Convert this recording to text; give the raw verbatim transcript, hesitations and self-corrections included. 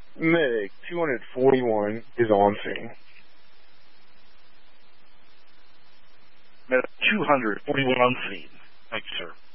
Medic two forty-one is on scene. Medic two forty-one on scene. Thank you, sir.